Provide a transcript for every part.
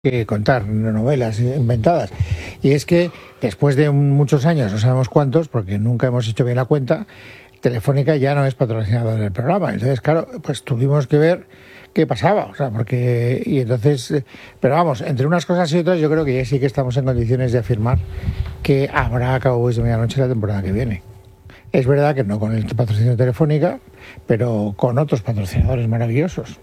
que contar novelas inventadas. Y es que después de muchos años, no sabemos cuántos, porque nunca hemos hecho bien la cuenta, Telefónica ya no es patrocinador del programa. Entonces, claro, pues tuvimos que ver qué pasaba. O sea, porque... Y entonces... Pero vamos, entre unas cosas y otras, yo creo que ya sí que estamos en condiciones de afirmar que habrá Cowboys de Medianoche la temporada que viene. Es verdad que no con el patrocinio de Telefónica, pero con otros patrocinadores maravillosos.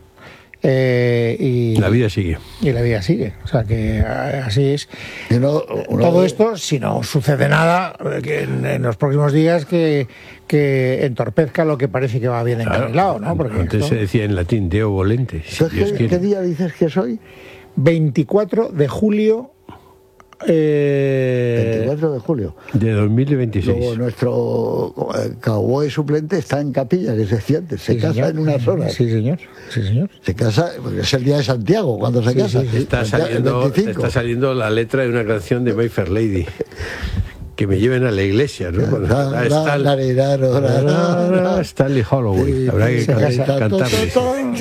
La vida sigue. Y la vida sigue. O sea que así es. Todo esto, si no sucede nada que en los próximos días que entorpezca lo que parece que va bien encarrilado, ¿no? Porque antes se decía en latín Deo volente. ¿Qué día dices que soy? 24 de julio. 24 de julio de 2026. Luego nuestro cowboy suplente está en Capilla, que se decía antes, se casa en unas horas. Sí, señor. Se casa, porque es el día de Santiago cuando se casa. Está saliendo la letra de una canción de My Fair Lady. Que me lleven a la iglesia, ¿no? Stanley Holloway. Habrá que cantarle.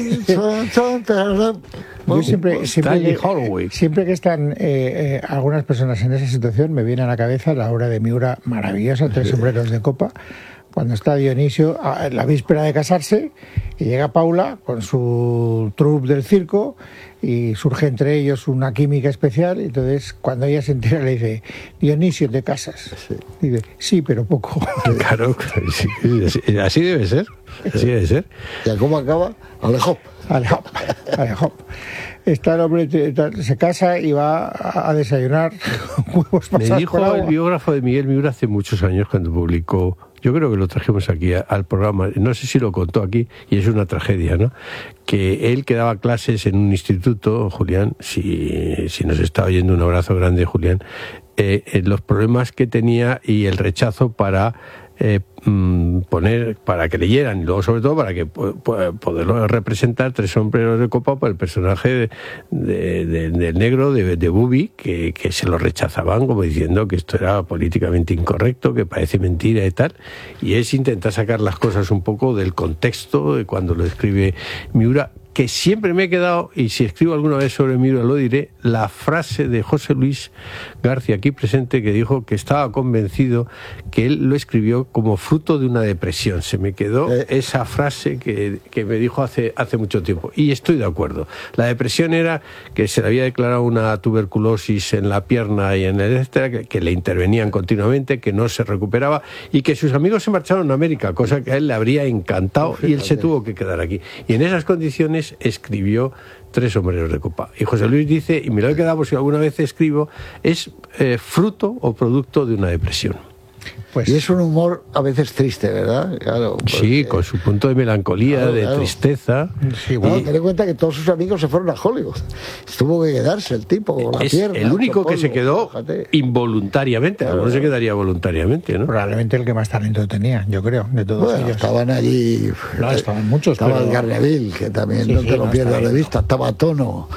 Yo siempre que están algunas personas en esa situación, me viene a la cabeza la obra de Miura maravillosa, Tres sombreros de copa, cuando está Dionisio a la víspera de casarse y llega Paula con su troupe del circo y surge entre ellos una química especial. Y entonces cuando ella se entera le dice: Dionisio, ¿te casas? Sí. Y dice: sí, pero poco. Claro, sí, así debe ser. Así debe ser. ¿Y cómo acaba? Alejop. Está el hombre, se casa y va a desayunar huevos pasados por agua. Me dijo el biógrafo de Miguel Miura hace muchos años, cuando publicó, yo creo que lo trajimos aquí al programa, no sé si lo contó aquí, y es una tragedia, ¿no? Que él que daba clases en un instituto, Julián, si nos está oyendo, un abrazo grande, Julián, los problemas que tenía y el rechazo para poner, para que leyeran, y luego sobre todo para que poderlo representar Tres sombreros de copa por el personaje del negro de Bubi, que se lo rechazaban como diciendo que esto era políticamente incorrecto, que parece mentira y tal, y es intentar sacar las cosas un poco del contexto de cuando lo escribe Miura, que siempre me he quedado, y si escribo alguna vez sobre Miura lo diré, la frase de José Luis García, aquí presente, que dijo que estaba convencido que él lo escribió como fruto de una depresión. Se me quedó esa frase que me dijo hace mucho tiempo, y estoy de acuerdo. La depresión era que se le había declarado una tuberculosis en la pierna y en el etcétera, que le intervenían continuamente, que no se recuperaba, y que sus amigos se marcharon a América, cosa que a él le habría encantado, y él se tuvo que quedar aquí. Y en esas condiciones escribió Tres sombreros de copa. Y José Luis dice, y me lo he quedado por si alguna vez escribo, es fruto o producto de una depresión. Pues, y es un humor a veces triste, ¿verdad? Claro, porque... Sí, con su punto de melancolía, claro. Tristeza. Sí, bueno, ten en cuenta que todos sus amigos se fueron a Hollywood. Tuvo que quedarse el tipo con la pierna. El único que se quedó involuntariamente. Claro. Alguno se quedaría voluntariamente, ¿no? Probablemente el que más talento tenía, yo creo, de todos ellos. Estaban allí... No, estaban muchos. Estaba el Garneville, que también no te lo pierdas de vista. Estaba Tono.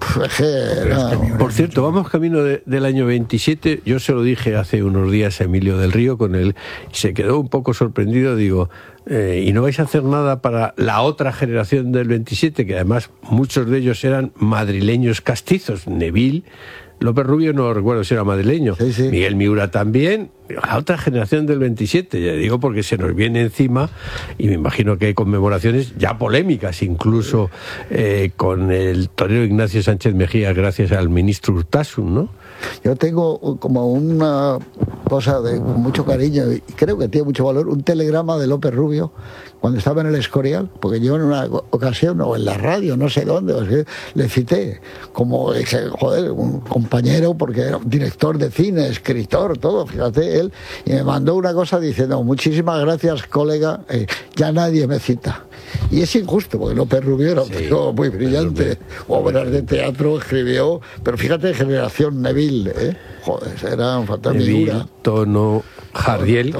Por cierto, vamos camino del año 27. Yo se lo dije hace unos días a Emilio del Río, con él se quedó un poco sorprendido. Digo, ¿y no vais a hacer nada para la otra generación del 27? Que además muchos de ellos eran madrileños castizos. Neville, López Rubio no recuerdo si era madrileño, sí. Miguel Miura también, la otra generación del 27, ya digo, porque se nos viene encima, y me imagino que hay conmemoraciones ya polémicas, incluso con el torero Ignacio Sánchez Mejía, gracias al ministro Urtasun, ¿no? Yo tengo como una cosa de mucho cariño, y creo que tiene mucho valor, un telegrama de López Rubio cuando estaba en el Escorial, porque yo en una ocasión, o en la radio, no sé dónde, le cité como, joder, un compañero, porque era un director de cine, escritor, todo, fíjate, él, y me mandó una cosa diciendo: muchísimas gracias, colega, ya nadie me cita. Y es injusto, porque López Rubio era un tío muy brillante, obras de teatro escribió, pero fíjate, generación Neville, joder, era un fantasma. Neville, Tono, Jardiel.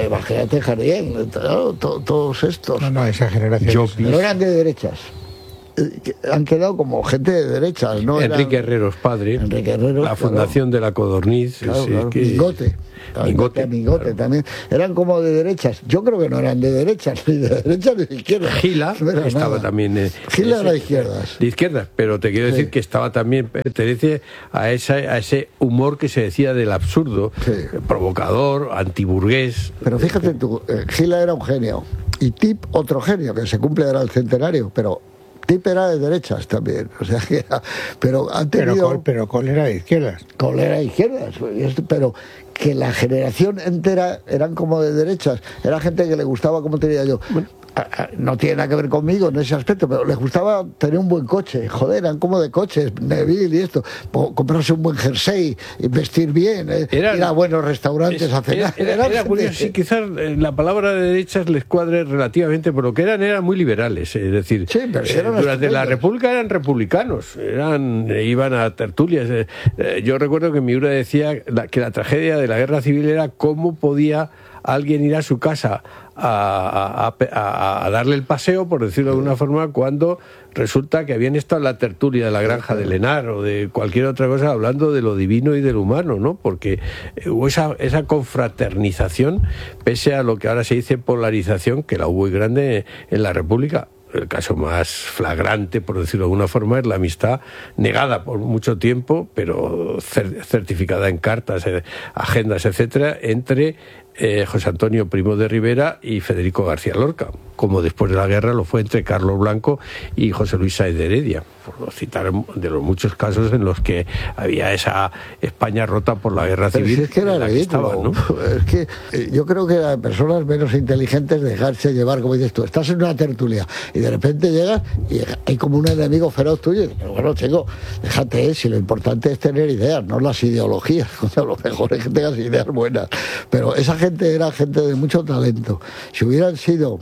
Imagínate, Jardiel, todos estos. No, esa generación. Pero eran de derechas. han quedado como gente de derechas, ¿no? Enrique Herreros padre, Enrique Herreros, la fundación de la Codorniz, claro, claro. que... Mingote también. Eran como de derechas. Yo creo que no eran de derechas, ni de derechas ni de izquierdas. Gila no estaba nada. también... Gila era de izquierdas. De izquierdas, pero te quiero decir que estaba también, pertenece a ese humor que se decía del absurdo, provocador, antiburgués. Pero fíjate tú, Gila era un genio. Y Tip, otro genio, que se cumple ahora el centenario, pero... Tip era de derechas también, o sea que era, pero han tenido... Pero Cole era de izquierdas. Cole era de izquierdas, pero que la generación entera eran como de derechas, era gente que le gustaba, como te diría yo, no tiene nada que ver conmigo en ese aspecto, pero les gustaba tener un buen coche, joder, eran como de coches, Neville y esto, comprarse un buen jersey, vestir bien, ir a buenos restaurantes a cenar. Era curioso, sí, quizás la palabra de derechas les cuadre relativamente, por lo que eran muy liberales, es decir, sí, durante la República eran republicanos, iban a tertulias. Yo recuerdo que Miura decía que la tragedia de la guerra civil era cómo podía alguien ir a su casa a darle el paseo, por decirlo de alguna forma, cuando resulta que habían estado en la tertulia de la granja de Lenar o de cualquier otra cosa hablando de lo divino y de lo humano, ¿no? Porque hubo esa confraternización, pese a lo que ahora se dice polarización, que la hubo muy grande en la República. El caso más flagrante, por decirlo de alguna forma, es la amistad negada por mucho tiempo, pero certificada en cartas, agendas, etcétera, entre José Antonio Primo de Rivera y Federico García Lorca, como después de la guerra lo fue entre Carlos Blanco y José Luis Sáenz de Heredia, por citar de los muchos casos en los que había esa España rota por la guerra civil. Si es que era ridículo, ¿no? Es que yo creo que a personas menos inteligentes dejarse llevar, como dices tú, estás en una tertulia y de repente llegas y hay como un enemigo feroz tuyo, pero bueno, chico, déjate, si lo importante es tener ideas, no las ideologías, lo mejor es que tengas ideas buenas, pero esa gente era gente de mucho talento. Si hubieran sido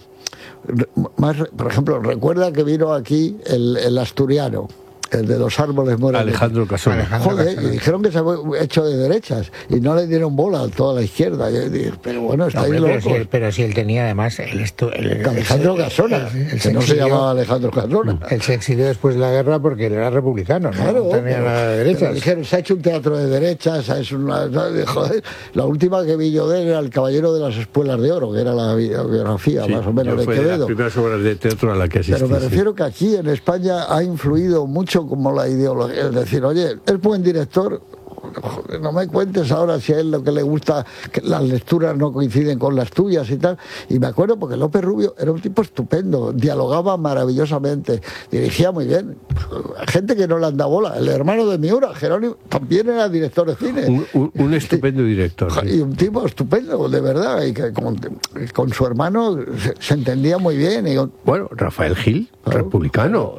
más, por ejemplo, recuerda que vino aquí el asturiano, el de los árboles morados, Alejandro Casona. Joder, y dijeron que se había hecho de derechas y no le dieron bola a toda la izquierda. Pero bueno, está ahí loco. Pero si él tenía además Alejandro Casona, que no se llamaba Alejandro Casona. Él se exilió después de la guerra porque él era republicano, claro, no tenía nada de derechas. Dijeron, se ha hecho un teatro de derechas, es una, joder, la última que vi yo de él era El Caballero de las Espuelas de Oro, que era la biografía más o menos de Quevedo. Fue de las primeras obras de teatro a la que asistí. Pero me refiero que aquí en España ha influido mucho como la ideología, es decir, oye, es buen director, no me cuentes ahora si a él lo que le gusta, que las lecturas no coinciden con las tuyas y tal. Y me acuerdo porque López Rubio era un tipo estupendo, dialogaba maravillosamente, dirigía muy bien. Gente que no le anda bola. El hermano de Miura, Jerónimo, también era director de cine. Un estupendo director. Y un tipo estupendo, de verdad, y que con su hermano se entendía muy bien. Bueno, Rafael Gil, claro, republicano.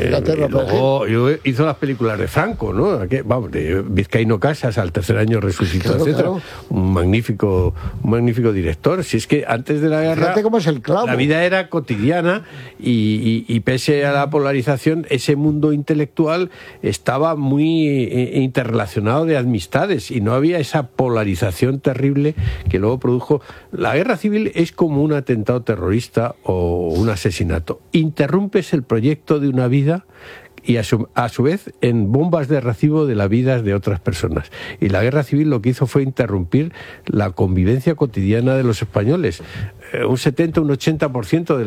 Luego hizo las películas de Franco, ¿no? Vamos, de Vizcaíno Casas, al tercer año resucitó, claro, etcétera. Claro. Un magnífico director. Si es que antes de la guerra, fíjate cómo es el clavo. La vida era cotidiana y pese a la polarización, ese mundo intelectual estaba muy interrelacionado de amistades y no había esa polarización terrible que luego produjo. La guerra civil es como un atentado terrorista o un asesinato. Interrumpes el proyecto de una vida y a su vez en bombas de recibo de las vidas de otras personas. Y la guerra civil lo que hizo fue interrumpir la convivencia cotidiana de los españoles. Un 70, un 80%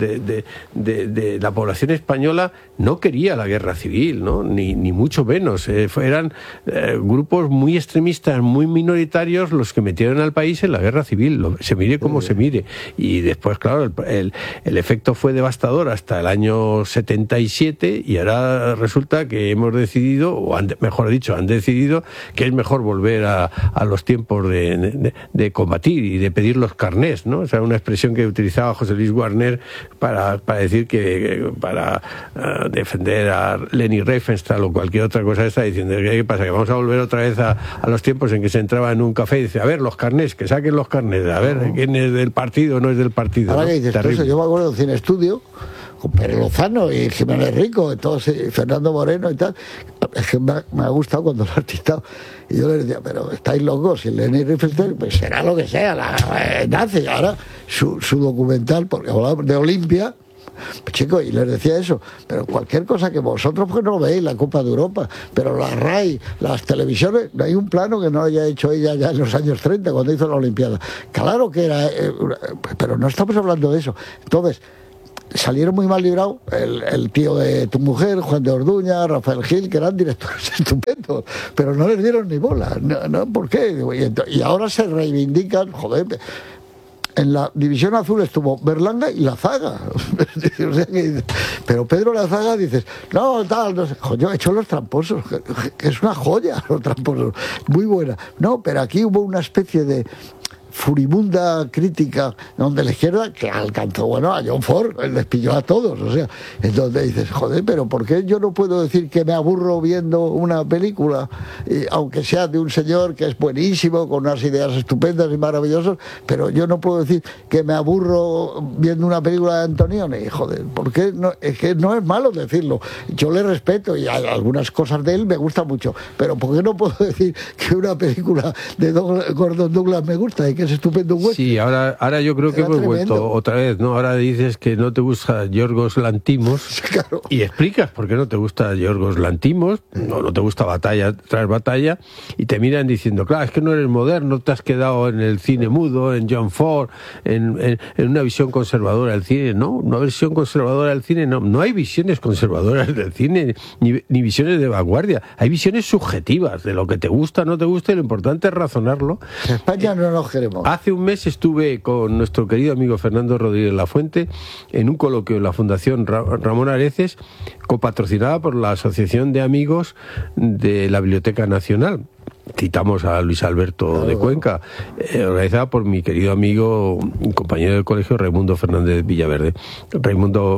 de la población española no quería la guerra civil, ¿no? Ni mucho menos. Eran grupos muy extremistas, muy minoritarios los que metieron al país en la guerra civil, se mire como se mire. Y después, claro, el efecto fue devastador hasta el año 77 y ahora resulta que hemos decidido, o mejor dicho, han decidido que es mejor volver a los tiempos de combatir y de pedir los carnés, ¿no? O sea, una expresión que utilizaba José Luis Warner para decir que para defender a Leni Riefenstahl o cualquier otra cosa, está diciendo ¿qué pasa? Que vamos a volver otra vez a los tiempos en que se entraba en un café y dice, a ver, los carnés, que saquen los carnés, a ver, quién es del partido o no es del partido. Ahora, ¿no? que dices eso, yo me acuerdo de Cine Estudio con Pérez Lozano y Jiménez Rico y todos, y Fernando Moreno y tal. Es que me ha gustado cuando lo has citado. Y yo les decía, pero estáis locos, si Leni Riefenstahl, pues será lo que sea, la nazi. Ahora su documental, porque hablaba de Olimpia, Pues chicos, y les decía eso, pero cualquier cosa que vosotros pues no veis, la Copa de Europa, pero la RAI, las televisiones, no hay un plano que no haya hecho ella ya en los años 30, cuando hizo la Olimpiada. Claro que era, pero no estamos hablando de eso. Entonces, salieron muy mal librados el tío de tu mujer, Juan de Orduña, Rafael Gil, que eran directores estupendos, pero no les dieron ni bola. No, ¿por qué? Y ahora se reivindican, joder. En la División Azul estuvo Berlanga y Lazaga. O sea pero Pedro Lazaga dices, no, tal, no sé. Yo he hecho Los Tramposos, que es una joya, Los Tramposos, muy buena. No, pero aquí hubo una especie de furibunda crítica donde la izquierda que alcanzó, bueno, a John Ford, les pilló a todos, o sea, entonces dices, joder, pero ¿por qué yo no puedo decir que me aburro viendo una película, aunque sea de un señor que es buenísimo, con unas ideas estupendas y maravillosas, pero yo no puedo decir que me aburro viendo una película de Antonioni? Joder, ¿por qué? No, es que no es malo decirlo, yo le respeto y hay algunas cosas de él me gustan mucho, pero ¿por qué no puedo decir que una película de Gordon Douglas me gusta y que es estupendo western? Sí, ahora yo creo que hemos vuelto otra vez, ¿no? Ahora dices que no te gusta Yorgos Lanthimos, claro. Y explicas por qué no te gusta Yorgos Lanthimos, no te gusta Batalla tras Batalla, y te miran diciendo, claro, es que no eres moderno, te has quedado en el cine mudo, en John Ford, en una visión conservadora del cine. No, una visión conservadora del cine, no hay visiones conservadoras del cine, ni visiones de vanguardia, hay visiones subjetivas de lo que te gusta, no te gusta, y lo importante es razonarlo. En España no nos queremos. Hace un mes estuve con nuestro querido amigo Fernando Rodríguez Lafuente en un coloquio en la Fundación Ramón Areces, copatrocinada por la Asociación de Amigos de la Biblioteca Nacional. Citamos a Luis Alberto de Cuenca, organizada por mi querido amigo y compañero del colegio Raimundo Fernández Villaverde. Raimundo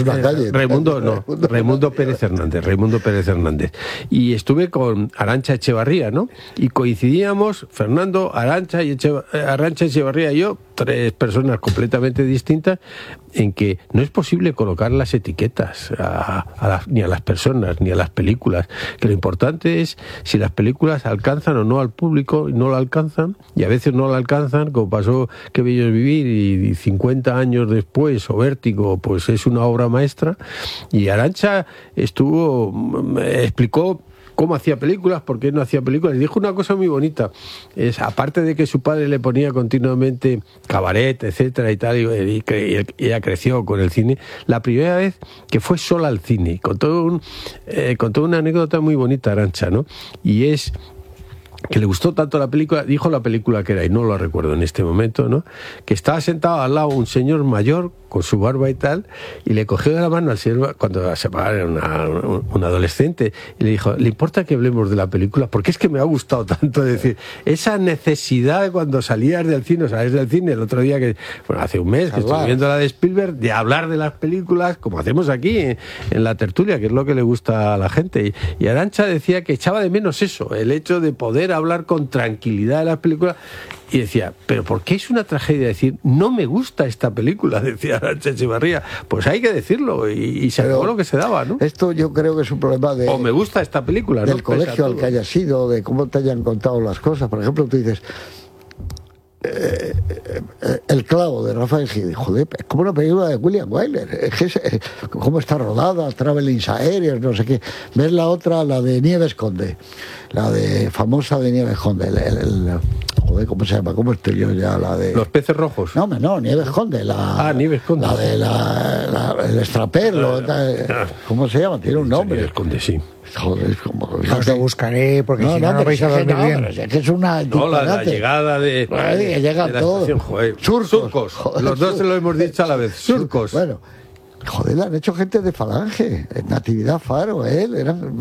Pérez Hernández. Y estuve con Arantxa Echevarría, ¿no? Y coincidíamos, Fernando, Arantxa Echevarría y yo, tres personas completamente distintas, en que no es posible colocar las etiquetas ni a las personas, ni a las películas, que lo importante es si las películas alcanzan o no al público, y no lo alcanzan, y a veces no lo alcanzan, como pasó Qué bello es vivir, y 50 años después, o Vértigo, pues es una obra maestra. Y Arantxa explicó cómo hacía películas, por qué no hacía películas, y dijo una cosa muy bonita, es, aparte de que su padre le ponía continuamente cabaret, etcétera y tal, y ella creció con el cine, la primera vez que fue sola al cine, contó una anécdota muy bonita, Arantxa, ¿no? Y es que le gustó tanto la película, dijo la película que era, y no lo recuerdo en este momento, ¿no? Que estaba sentado al lado un señor mayor con su barba y tal, y le cogió de la mano al señor cuando se era un adolescente, y le dijo, ¿le importa que hablemos de la película? Porque es que me ha gustado tanto. Decir, esa necesidad de cuando salías del cine, el otro día hace un mes que estuve viendo la de Spielberg, de hablar de las películas, como hacemos aquí en la tertulia, que es lo que le gusta a la gente. Y Arantxa decía que echaba de menos eso, el hecho de poder hablar con tranquilidad de las películas. Y decía, ¿pero por qué es una tragedia decir, no me gusta esta película? Decía Arantxa Echevarría. Pues hay que decirlo, y se acabó lo que se daba, ¿no? Esto yo creo que es un problema de... O me gusta esta película, del colegio al que hayas ido, de cómo te hayan contado las cosas. Por ejemplo, tú dices... El clavo de Rafael Gil, joder, es como una película de William Wyler, es que cómo está rodada, travelings aéreos, no sé qué. Ves la otra, la de Nieves Conde, la de famosa de Nieves Conde, joder, ¿cómo se llama? ¿Cómo estoy yo ya? La de... Los peces rojos. No, Nieves Conde, Nieves Conde. La de el extraperlo, ¿cómo se llama? Tiene un nombre. Nieves Conde, sí. Joder, como... Os lo buscaré, porque si no vais a dormir bien. Es que es una... No, la llegada de... Llegan todos. Surcos. Los dos se lo hemos dicho a la vez. Surcos. Bueno, joder, la han hecho gente de Falange. Natividad Faro, él.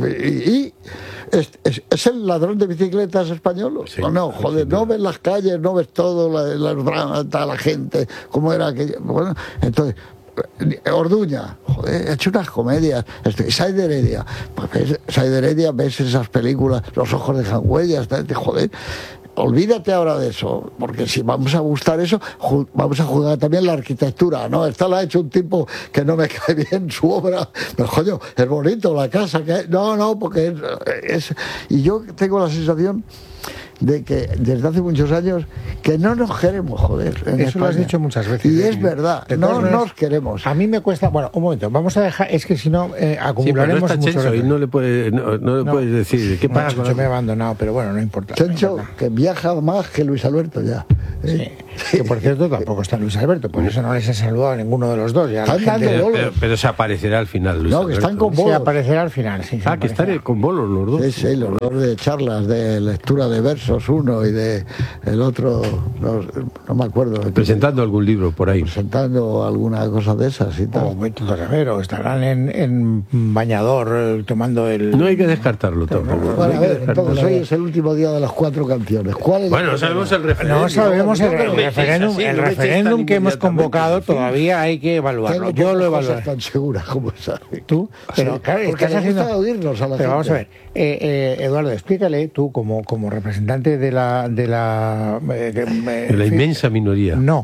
¿Es el ladrón de bicicletas español? Sí, no, joder, no ves las calles, no ves todo, la gente, cómo era aquello. Bueno, entonces... Orduña, joder, he hecho unas comedias. Said Heredia, pues Said Heredia, ves esas películas, Los ojos dejan huellas, joder, olvídate ahora de eso, porque si vamos a gustar eso, vamos a jugar también la arquitectura, ¿no? Esta la ha hecho un tipo que no me cae bien su obra, pero coño, es bonito la casa, que no, porque es... Y yo tengo la sensación de que desde hace muchos años que no nos queremos, joder. Eso lo has dicho muchas veces. Y es verdad, no nos queremos. A mí me cuesta... Bueno, un momento, vamos a dejar... Es que si no, acumularemos mucho. Chencho Y no le puedes decir... ¿Qué pasa? Chencho me ha abandonado, pero bueno, no importa. Chencho, que viaja más que Luis Alberto ya. Sí. Que por cierto tampoco está Luis Alberto, por eso no les he saludado a ninguno de los dos. Ya pero se aparecerá al final, Luis Alberto. Que están con bolos. Sí, aparecerá al final, sí. Que estaré con bolos los dos. Sí, los dos de charlas, de lectura de versos, uno y de el otro, no me acuerdo. Presentando algún libro por ahí. Presentando alguna cosa de esas y tal. O estarán en bañador tomando el... No hay que descartarlo tampoco. Bueno, a ver, entonces hoy es el último día de las 4 canciones. ¿Cuál es no sabemos el referéndum. No sabemos el referéndum que hemos convocado, todavía hay que evaluarlo. Yo lo evalúo. Tan segura como sabes. Tú, pero claro, estás haciendo... oírnos a la pero gente. Vamos a ver, Eduardo, explícale tú como representante de la inmensa minoría. No.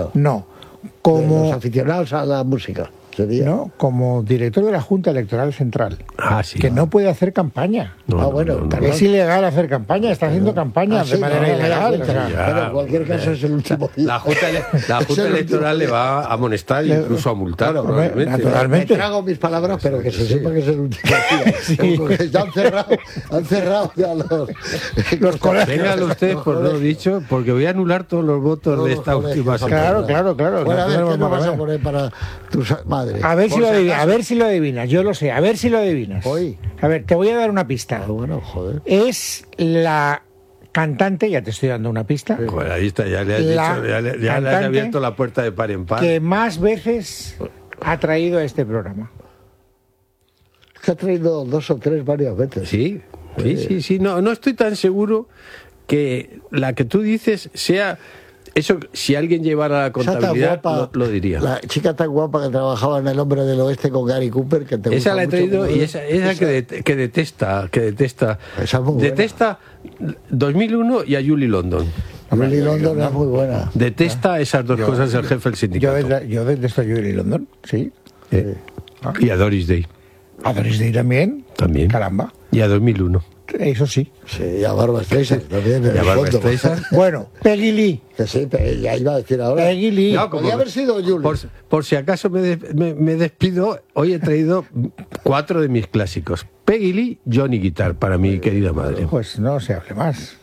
Como los aficionados a la música. Sería. No, como director de la Junta Electoral Central, que no puede hacer campaña. Es ilegal hacer campaña, está haciendo campaña de manera ilegal. Pero en cualquier caso es el último día. La Junta Electoral le va a amonestar e incluso a multar, probablemente. Naturalmente. Me trago mis palabras, pero que se sepa que es el último día. Porque ya han cerrado ya los colegios. Véngalo usted por lo dicho, porque voy a anular todos los votos de esta última semana. Claro. Bueno, a ver, ¿qué nos vas a poner para tus madres? A ver si lo adivinas, yo lo sé, a ver si lo adivinas. Hoy. A ver, te voy a dar una pista. Bueno, joder. Es la cantante, ya te estoy dando una pista. Bueno, ahí está, ya le has abierto la puerta de par en par. Que más veces ha traído a este programa. Que ha traído 2 o 3 varias veces. Sí. No estoy tan seguro que la que tú dices sea... Eso, si alguien llevara la contabilidad, lo diría. La chica tan guapa que trabajaba en El Hombre del Oeste con Gary Cooper, que te esa la he traído y esa que detesta. Esa es muy detesta 2001 y a Julie London. Julie London es muy buena. Detesta esas dos cosas el jefe del sindicato. Yo detesto a Julie London, sí. Y a Doris Day. ¿A Doris Day también? También. Caramba. Y a 2001. Eso sí. Sí, y a Barbra Streisand también. Y a Barbra Streisand. Bueno, Peggy Lee. Que sí, ya iba a decir ahora. Peggy Lee. No, podría haber sido Julie. Por si acaso me despido, hoy he traído 4 de mis clásicos. Peggy Lee, Johnny Guitar, para mi querida madre. Pues no se hable más.